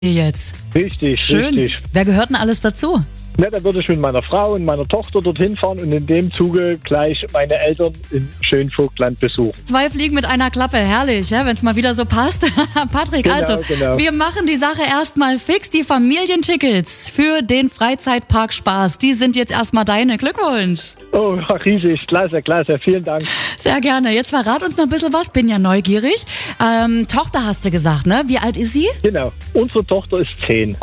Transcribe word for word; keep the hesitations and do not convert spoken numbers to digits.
Jetzt. Richtig, Schön. richtig. Wer gehört denn alles dazu? Ja, da würde ich mit meiner Frau und meiner Tochter dorthin fahren und in dem Zuge gleich meine Eltern in Schönvogtland besuchen. Zwei Fliegen mit einer Klappe, herrlich, ja, wenn es mal wieder so passt. Patrick, Genau, also, genau. wir machen die Sache erstmal fix. Die Familientickets für den Freizeitpark Spaß, die sind jetzt erstmal deine. Glückwunsch. Oh, riesig, klasse, klasse, vielen Dank. Sehr gerne. Jetzt verrat uns noch ein bisschen was, bin ja neugierig. Ähm, Tochter hast du gesagt, ne? Wie alt ist sie? Genau, unsere Tochter ist zehn.